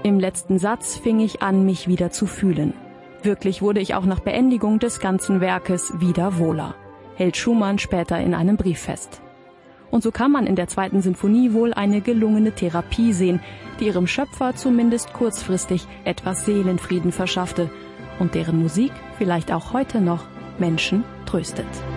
Im letzten Satz fing ich an, mich wieder zu fühlen. Wirklich wurde ich auch nach Beendigung des ganzen Werkes wieder wohler, hält Schumann später in einem Brief fest. Und so kann man in der 2. Sinfonie wohl eine gelungene Therapie sehen, die ihrem Schöpfer zumindest kurzfristig etwas Seelenfrieden verschaffte und deren Musik vielleicht auch heute noch Menschen tröstet.